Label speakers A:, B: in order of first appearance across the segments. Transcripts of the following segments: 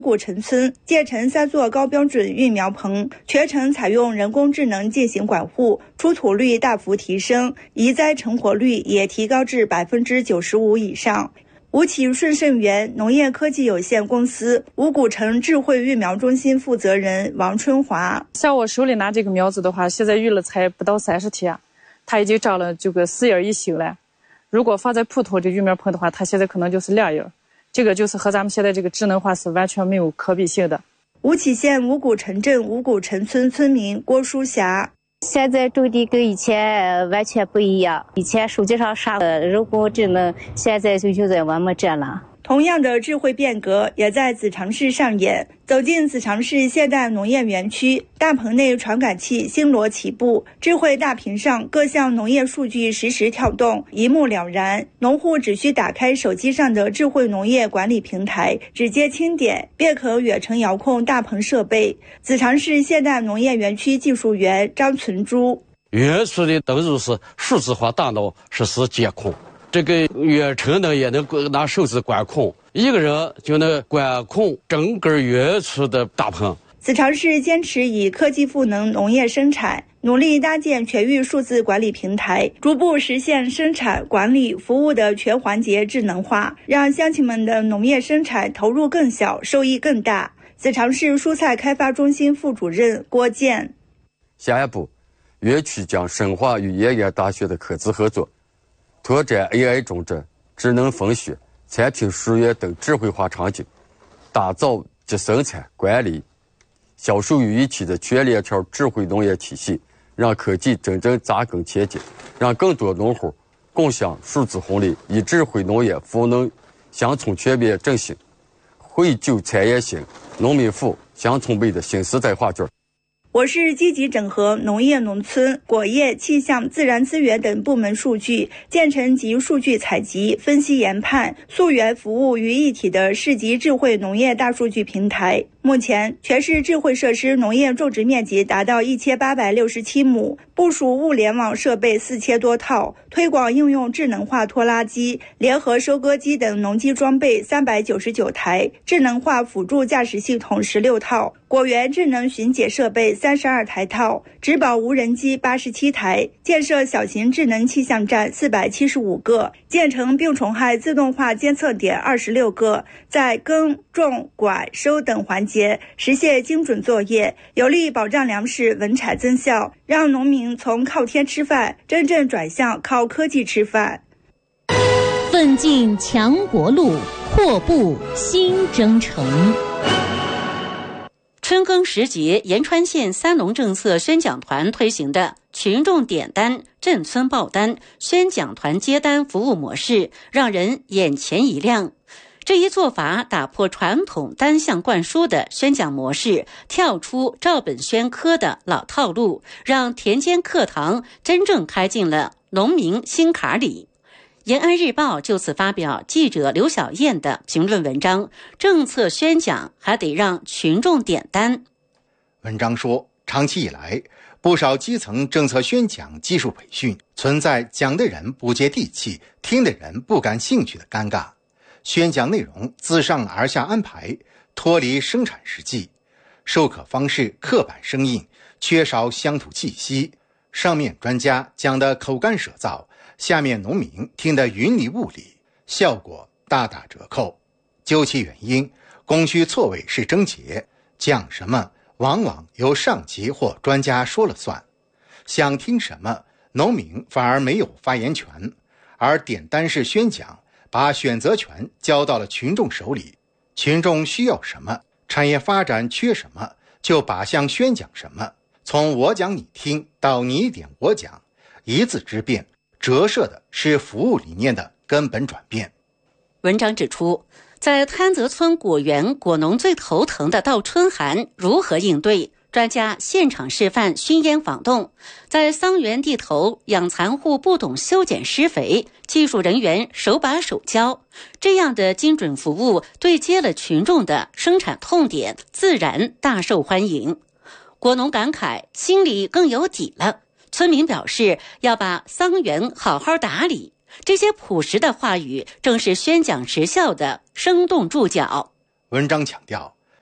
A: 古城村建成3座高标准育苗棚，全程采用人工智能进行管护，出土率大幅提升，移栽成活率也提高至95%以上。吴起顺盛源农业科技有限公司五谷城智慧育苗中心负责人王春华：
B: 像我手里拿这个苗子的话，现在育了才不到30天，它已经长了这个4叶一新了。如果放在普通这育苗棚的话，它现在可能就是2叶。这个就是和咱们现在这个智能化是完全没有可比性的。
A: 吴起县五谷城镇五谷城村村民郭淑霞：
C: 现在种地跟以前完全不一样，以前手机上刷的人工智能，现在就在我们这了。
A: 同样的智慧变革也在子长市上演。走进子长市现代农业园区，大棚内传感器星罗棋布，智慧大屏上各项农业数据实时跳动，一目了然。农户只需打开手机上的智慧农业管理平台，直接轻点便可远程遥控大棚设备。子长市现代农业园区技术员张存珠：
D: 远处的都是数字化大脑实时监控，这个远程呢也能拿手指管控，一个人就能管控整个远处的大棚。
A: 子长市坚持以科技赋能农业生产，努力搭建全域数字管理平台，逐步实现生产、管理、服务的全环节智能化，让乡亲们的农业生产投入更小，收益更大。子长市蔬菜开发中心副主任郭健：
E: 下一步，园区将深化与延安大学的科资合作，拓展 AI 种植、智能风雪、产品溯源等智慧化场景，打造集生产、管理、销售于一体的全链条智慧农业体系，让科技真正扎根前进，让更多农户共享数字红利，以智慧农业赋能乡村全面振兴，绘就产业兴、农民富、乡村美的新时代画卷。
A: 我市积极整合农业农村、果业、气象、自然资源等部门数据，建成集数据采集、分析研判、溯源服务于一体的市级智慧农业大数据平台。目前，全市智慧设施农业种植面积达到1867亩，部署物联网设备4000多套，推广应用智能化拖拉机、联合收割机等农机装备399台，智能化辅助驾驶系统16套，果园智能巡检设备32台套，植保无人机87台，建设小型智能气象站475个，建成病虫害自动化监测点26个，在耕、种、管、收等环节实现精准作业，有力保障粮食稳产增效，让农民从靠天吃饭真正转向靠科技吃饭。
F: 奋进强国路，阔步新征程。
G: 春耕时节，延川县三农政策宣讲团推行的群众点单、镇村报单、宣讲团接单服务模式，让人眼前一亮。这一做法打破传统单向灌输的宣讲模式，跳出照本宣科的老套路，让田间课堂真正开进了农民心坎里。延安日报就此发表记者刘小燕的评论文章，政策宣讲还得让群众点单。
H: 文章说，长期以来，不少基层政策宣讲技术培训存在讲的人不接地气，听的人不感兴趣的尴尬，宣讲内容自上而下安排，脱离生产实际，授课方式刻板生硬，缺少乡土气息，上面专家讲的口干舌燥，下面农民听得云里雾里，效果大打折扣。究其原因，供需错位是症结，讲什么往往由上级或专家说了算，想听什么农民反而没有发言权，而点单式宣讲把选择权交到了群众手里，群众需要什么，产业发展缺什么，就靶向宣讲什么，从我讲你听到你点我讲，一字之变，折射的是服务理念的根本转变。
G: 文章指出，在滩泽村果园果农最头疼的倒春寒如何应对，专家现场示范熏烟访动，在桑园地头养蚕户不懂修剪施肥，技术人员手把手教，这样的精准服务对接了群众的生产痛点，自然大受欢迎。果农感慨心里更有底了，村民表示要把桑园好好打理，这些朴实的话语正是宣讲实效的生动注脚。
H: 文章强调，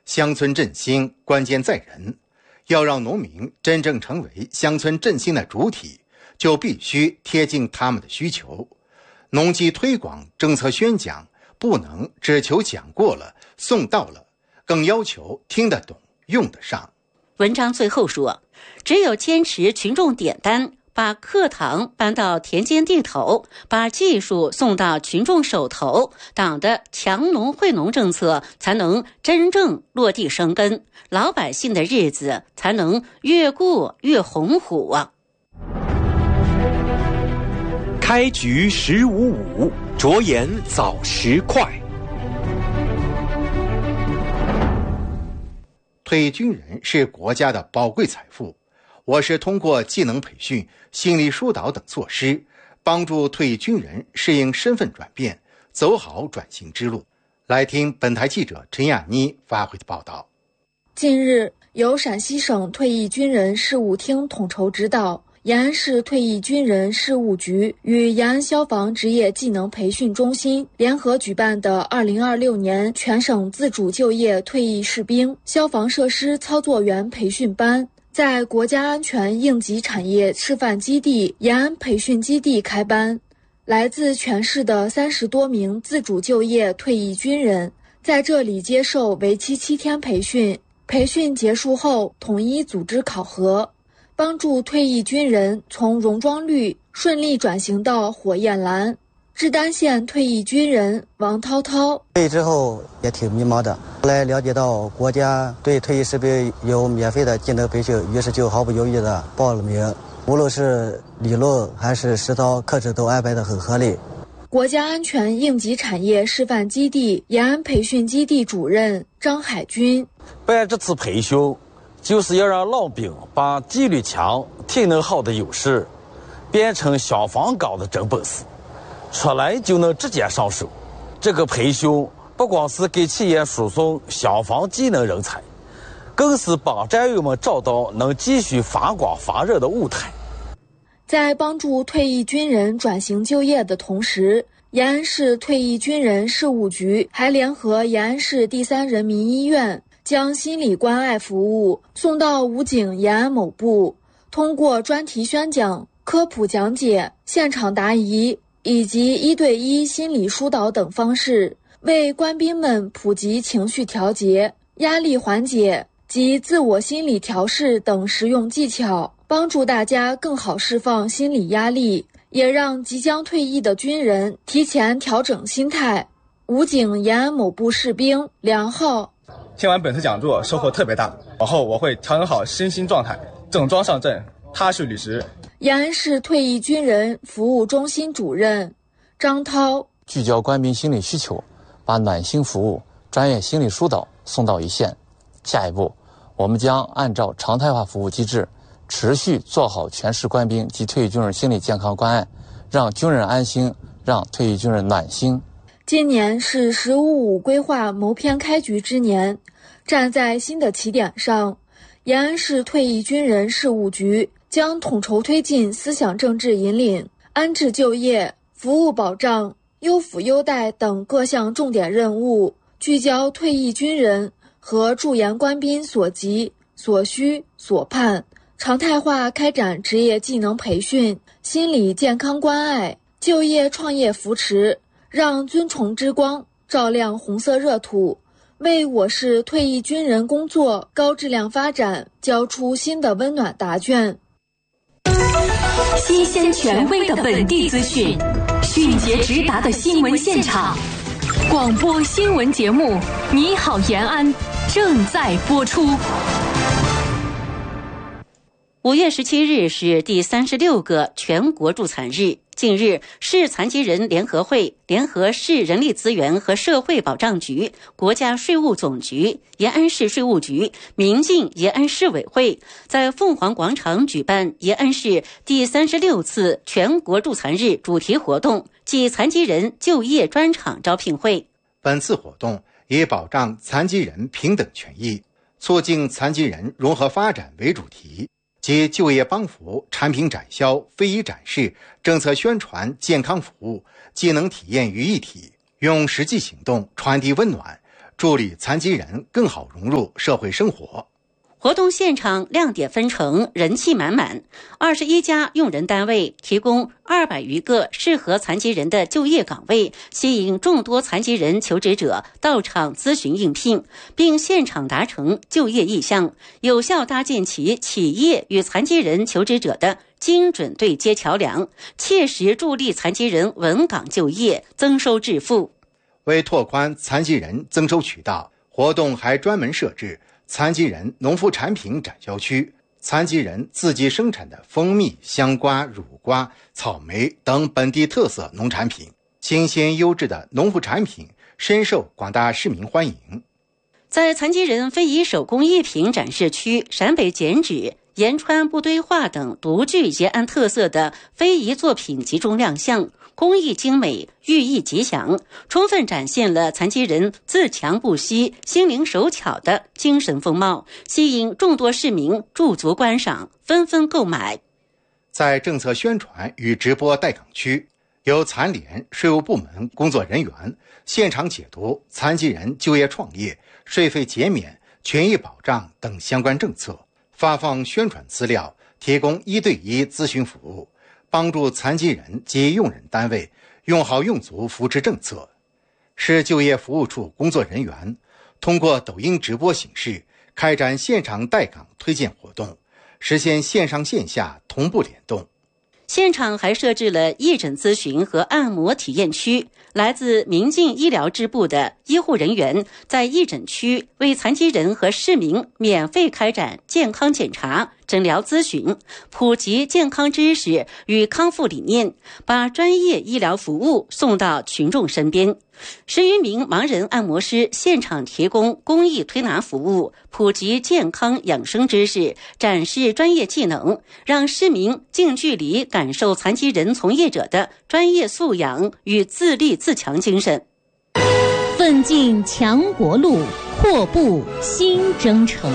H: 乡村振兴关键在人，要让农民真正成为乡村振兴的主体，就必须贴近他们的需求。农机推广政策宣讲不能只求讲过了送到了，更要求听得懂用得上。
G: 文章最后说，只有坚持群众点单，把课堂搬到田间地头，把技术送到群众手头，党的强农惠农政策才能真正落地生根，老百姓的日子才能越过越红火啊！
I: 开局15-5，着眼早10块。
H: 退役军人是国家的宝贵财富，我是通过技能培训、心理疏导等措施，帮助退役军人适应身份转变，走好转型之路。来听本台记者陈亚妮发回的报道。
J: 近日，由陕西省退役军人事务厅统筹指导，延安市退役军人事务局与延安消防职业技能培训中心联合举办的2026年全省自主就业退役士兵消防设施操作员培训班在国家安全应急产业示范基地延安培训基地开班。来自全市的30多名自主就业退役军人在这里接受为期7天培训，培训结束后统一组织考核，帮助退役军人从戎装绿顺利转型到火焰蓝。志丹县退役军人王涛涛，
K: 退役之后也挺迷茫的，后来了解到国家对退役士兵有免费的技能培训，于是就毫不犹豫地报了名，无论是理论还是实操课程都安排得很合理。
J: 国家安全应急产业示范基地延安培训基地主任张海军，
L: 办这次培训就是要让老兵把纪律强、体能好的优势变成消防岗的真本事，出来就能直接上手。这个培训不光是给企业输送消防技能人才，更是帮战友们找到能继续发光发热的舞台。
J: 在帮助退役军人转型就业的同时，延安市退役军人事务局还联合延安市第3人民医院，将心理关爱服务送到武警延安某部，通过专题宣讲、科普讲解、现场答疑以及1对1心理疏导等方式，为官兵们普及情绪调节、压力缓解及自我心理调试等实用技巧，帮助大家更好释放心理压力，也让即将退役的军人提前调整心态。武警延安某部士兵梁浩，
M: 听完本次讲座收获特别大，往后我会调整好身心状态，整装上阵，踏实履实。
J: 延安市退役军人服务中心主任张涛，
N: 聚焦官兵心理需求，把暖心服务、专业心理疏导送到一线。下一步，我们将按照常态化服务机制，持续做好全市官兵及退役军人心理健康关爱，让军人安心，让退役军人暖心。
J: 今年是“15-5”规划谋篇开局之年，站在新的起点上，延安市退役军人事务局将统筹推进思想政治引领、安置就业、服务保障、优抚优待等各项重点任务，聚焦退役军人和驻延官兵所急、所需、所盼，常态化开展职业技能培训、心理健康关爱、就业创业扶持，让尊崇之光照亮红色热土，为我市退役军人工作高质量发展交出新的温暖答卷。
O: 新鲜权威的本地资讯，迅捷直达的新闻现场，广播新闻节目《你好延安》正在播出。
G: 5月17日是第36个全国助残日。近日，市残疾人联合会联合市人力资源和社会保障局、国家税务总局、延安市税务局、民进延安市委会在凤凰广场举办延安市第36次全国助残日主题活动暨残疾人就业专场招聘会。
H: 本次活动以保障残疾人平等权益、促进残疾人融合发展为主题，及就业帮扶、产品展销、非遗展示、政策宣传、健康服务、技能体验于一体，用实际行动传递温暖， 助力残疾人更好融入社会生活。
G: 活动现场亮点纷呈，人气满满。21家用人单位提供200余个适合残疾人的就业岗位，吸引众多残疾人求职者到场咨询应聘，并现场达成就业意向，有效搭建起企业与残疾人求职者的精准对接桥梁，切实助力残疾人稳岗就业、增收致富。
H: 为拓宽残疾人增收渠道，活动还专门设置残疾人农副产品展销区，残疾人自己生产的蜂蜜、香瓜、乳瓜、草莓等本地特色农产品，新鲜优质的农副产品深受广大市民欢迎。
G: 在残疾人非遗手工艺品展示区，陕北剪纸、延川部堆画等独具延安特色的非遗作品集中亮相，工艺精美，寓意吉祥，充分展现了残疾人自强不息、心灵手巧的精神风貌，吸引众多市民驻足观赏，纷纷购买。
H: 在政策宣传与直播待岗区，由残联、税务部门工作人员现场解读残疾人就业创业、税费减免、权益保障等相关政策，发放宣传资料，提供1对1咨询服务，帮助残疾人及用人单位用好用足扶持政策。市就业服务处工作人员通过抖音直播形式开展现场待岗推荐活动，实现线上线下同步联动。
G: 现场还设置了义诊咨询和按摩体验区，来自民进医疗支部的医护人员在义诊区为残疾人和市民免费开展健康检查、诊疗咨询，普及健康知识与康复理念，把专业医疗服务送到群众身边。10余名盲人按摩师现场提供公益推拿服务，普及健康养生知识，展示专业技能，让市民近距离感受残疾人从业者的专业素养与自立自强精神。
F: 奋进强国路，阔步新征程。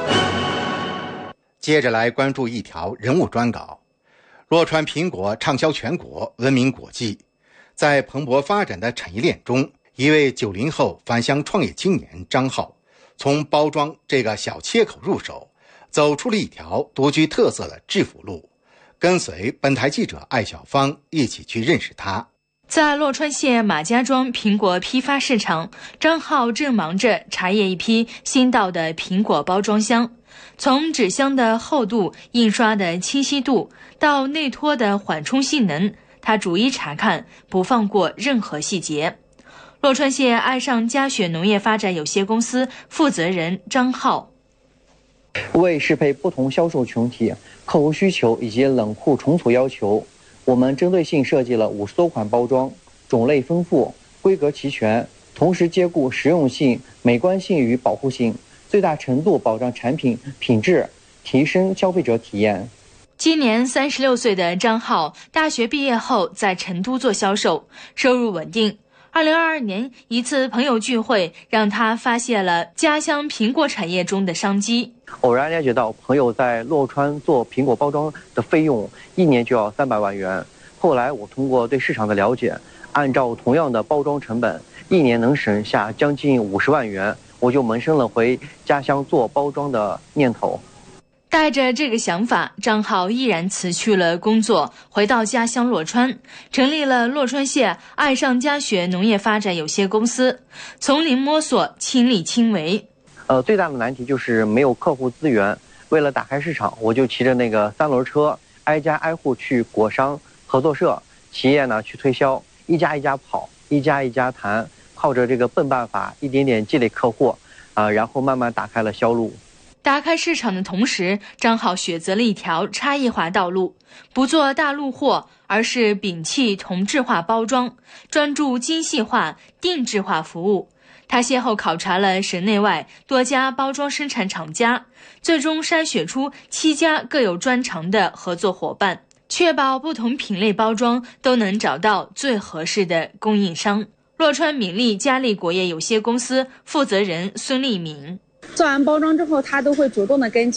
H: 接着来关注一条人物专稿。洛川苹果畅销全国，闻名国际。在蓬勃发展的产业链中，一位90后返乡创业青年张浩，从包装这个小切口入手，走出了一条独具特色的致富路。跟随本台记者艾小芳一起去认识他。
P: 在洛川县马家庄苹果批发市场，张浩正忙着查验一批新到的苹果包装箱，从纸箱的厚度、印刷的清晰度到内托的缓冲性能，他逐一查看，不放过任何细节。洛川县爱上佳雪农业发展有限公司负责人张浩，
Q: 为适配不同销售群体、客户需求以及冷库存储要求，我们针对性设计了50多款包装，种类丰富，规格齐全，同时兼顾实用性、美观性与保护性，最大程度保障产品品质，提升消费者体验。
P: 今年36岁的张浩，大学毕业后在成都做销售，收入稳定。2022年一次朋友聚会，让他发现了家乡苹果产业中的商机。
Q: 偶然了解到朋友在洛川做苹果包装的费用1年就要300万元，后来我通过对市场的了解，按照同样的包装成本，1年能省下将近50万元，我就萌生了回家乡做包装的念头。
P: 带着这个想法，张浩毅然辞去了工作，回到家乡洛川，成立了洛川县爱上佳雪农业发展有限公司，从零摸索，亲力亲为。
Q: 最大的难题就是没有客户资源。为了打开市场，我就骑着那个3轮车，挨家挨户去果商、合作社、企业呢去推销，一家一家跑，一家一家谈，靠着这个笨办法，一点点积累客户，然后慢慢打开了销路。
P: 打开市场的同时，张浩选择了一条差异化道路，不做大陆货，而是摒弃同质化包装，专注精细化、定制化服务。他先后考察了省内外多家包装生产厂家，最终筛选出7家各有专长的合作伙伴，确保不同品类包装都能找到最合适的供应商。洛川敏利佳利果业有限公司负责人孙立敏，
R: 做完包装之后，他都会主动的跟进，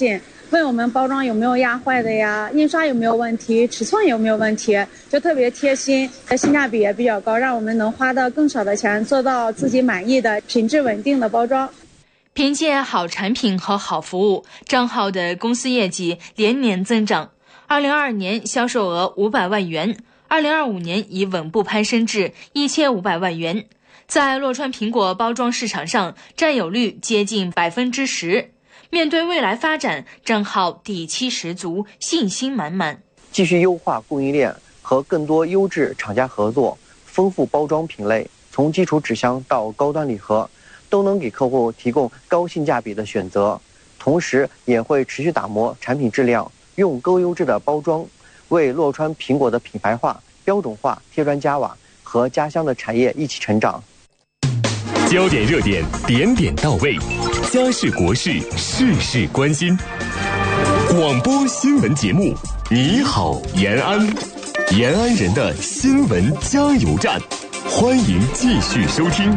R: 问我们包装有没有压坏的呀，印刷有没有问题，尺寸有没有问题，就特别贴心，性价比也比较高，让我们能花到更少的钱，做到自己满意的品质稳定的包装。
P: 凭借好产品和好服务，账号的公司业绩连年增长。2022年销售额500万元，2025年已稳步攀升至1500万元，在洛川苹果包装市场上占有率接近10%。面对未来发展，账号底气十足，信心满满。
Q: 继续优化供应链，和更多优质厂家合作，丰富包装品类，从基础纸箱到高端礼盒，都能给客户提供高性价比的选择。同时也会持续打磨产品质量，用高优质的包装，为洛川苹果的品牌化、标准化贴砖加瓦和家乡的产业一起成长。
S: 焦点热点，点点到位，家事国事，事事关心。广播新闻节目，你好延安，延安人的新闻加油站，欢迎继续收听。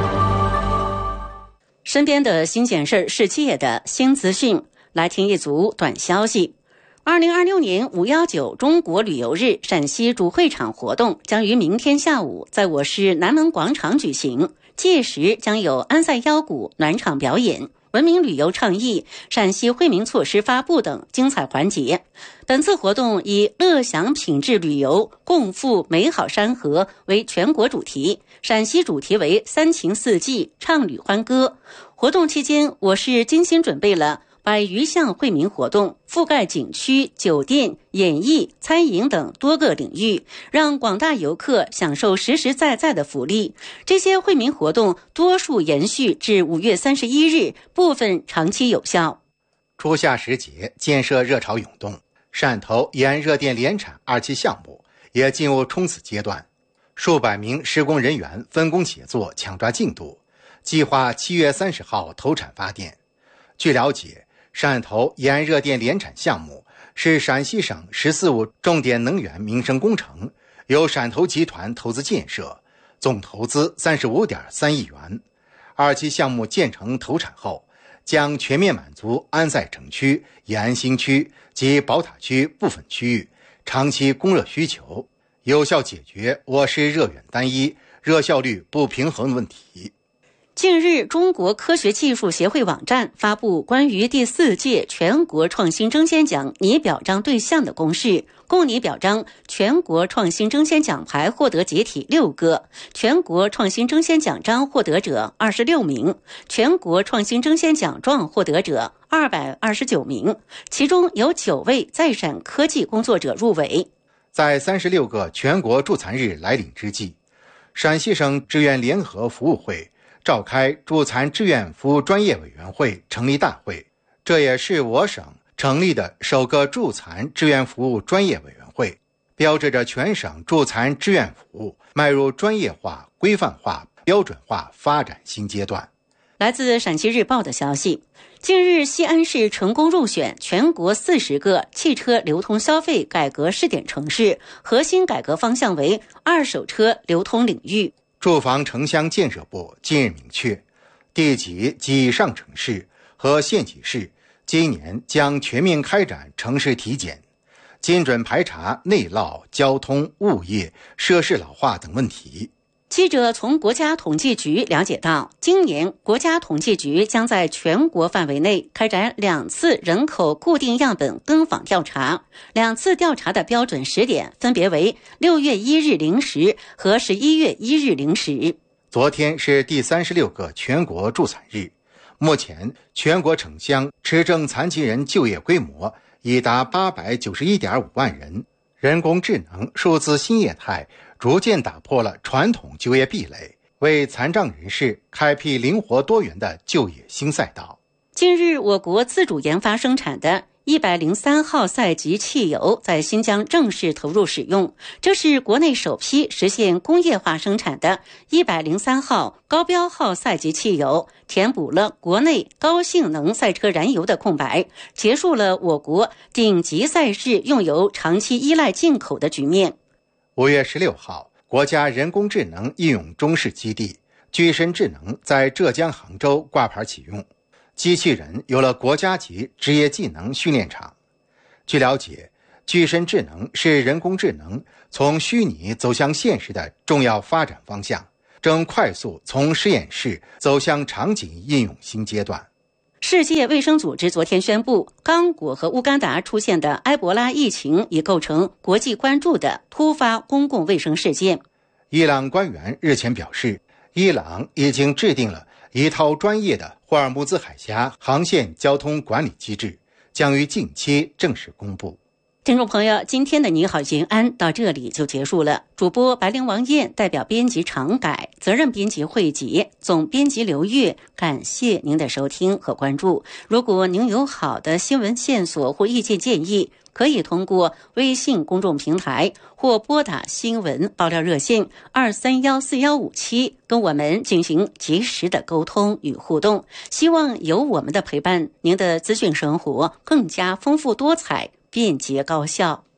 G: 身边的新鲜事儿，世界的新资讯，来听一组短消息。2026年519中国旅游日陕西主会场活动将于明天下午在我市南门广场举行，届时将有安塞腰鼓暖场表演、文明旅游倡议、陕西惠民措施发布等精彩环节。本次活动以乐享品质旅游，共赴美好山河为全国主题，陕西主题为三情四季，畅旅欢歌。活动期间，我市精心准备了100余项惠民活动，覆盖景区、酒店、演艺、餐饮等多个领域，让广大游客享受实实在在的福利。这些惠民活动多数延续至5月31日，部分长期有效。
H: 初夏时节，建设热潮涌动，汕头沿岸热电联产2期项目也进入冲刺阶段，数百名施工人员分工协作，抢抓进度，计划7月30号投产发电。据了解，汕头沿岸热电联产项目是陕西省“14·5”重点能源民生工程，由汕头集团投资建设，总投资35.3亿元。2期项目建成投产后，将全面满足安塞城区、延安新区及宝塔区部分区域长期供热需求，有效解决我市热源单一、热效率不平衡的问题。
G: 近日，中国科学技术协会网站发布关于第4届全国创新争先奖拟表彰对象的公示，共拟表彰全国创新争先奖牌获得解体6个，全国创新争先奖章获得者26名，全国创新争先奖状获得者229名，其中有9位在陕科技工作者入围。
H: 在36个全国助残日来临之际，陕西省志愿联合服务会召开助残志愿服务专业委员会成立大会，这也是我省成立的首个助残志愿服务专业委员会，标志着全省助残志愿服务迈入专业化、规范化、标准化发展新阶段。
G: 来自陕西日报的消息，近日西安市成功入选全国40个汽车流通消费改革试点城市，核心改革方向为二手车流通领域。
H: 住房城乡建设部近日明确，地级及以上城市和县级市今年将全面开展城市体检，精准排查内涝、交通、物业、设施老化等问题。
G: 记者从国家统计局了解到，今年国家统计局将在全国范围内开展2次人口固定样本跟访调查，2次调查的标准时点分别为6月1日0时和11月1日0时。
H: 昨天是第36个全国助残日，目前全国城乡持证残疾人就业规模已达891.5万人，人工智能、数字新业态逐渐打破了传统就业壁垒，为残障人士开辟灵活多元的就业新赛道。
G: 近日，我国自主研发生产的103号赛级汽油在新疆正式投入使用，这是国内首批实现工业化生产的103号高标号赛级汽油，填补了国内高性能赛车燃油的空白，结束了我国顶级赛事用油长期依赖进口的局面。
H: 5月16号，国家人工智能应用中试基地巨深智能在浙江杭州挂牌启用。 机器人有了国家级职业技能训练场。据了解，具身智能是人工智能从虚拟走向现实的重要发展方向，正快速从实验室走向场景应用新阶段。
G: 世界卫生组织昨天宣布，刚果和乌干达出现的埃博拉疫情已构成国际关注的突发公共卫生事件。
H: 伊朗官员日前表示，伊朗已经制定了一套专业的霍尔木兹海峡航线交通管理机制，将于近期正式公布。
G: 听众朋友，今天的你好延安到这里就结束了。主播白灵王燕代表编辑常改，责任编辑惠吉，总编辑刘月，感谢您的收听和关注。如果您有好的新闻线索或意见建议，可以通过微信公众平台或拨打新闻爆料热线2314157跟我们进行及时的沟通与互动。希望有我们的陪伴，您的资讯生活更加丰富多彩、便捷高效。